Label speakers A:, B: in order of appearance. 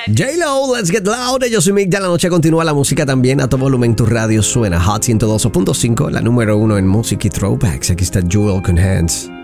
A: J-Lo, let's get loud. Yo soy Mick, ya la noche continúa, la música también a todo volumen, tu radio suena Hot 102.5, la número 1 en música y throwbacks. Aquí está Jewel con Hands.